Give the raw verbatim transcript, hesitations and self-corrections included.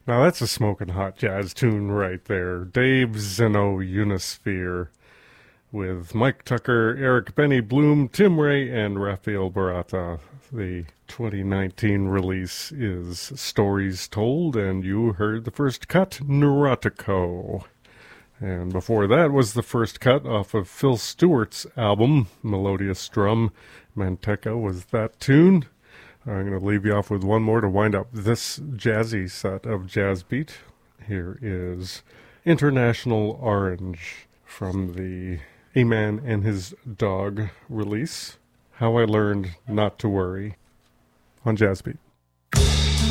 Now that's a smoking hot jazz tune right there. Dave Zeno Unisphere with Mike Tucker, Eric Benny Bloom, Tim Ray, and Rafael Barata. The twenty nineteen release is Stories Told, and you heard the first cut, Neurotico. And before that was the first cut off of Phil Stewart's album, Melodious Drum. Manteca was that tune. I'm going to leave you off with one more to wind up this jazzy set of Jazz Beat. Here is International Orange from the A Man and His Dog release, How I Learned Not to Worry, on Jazz Beat.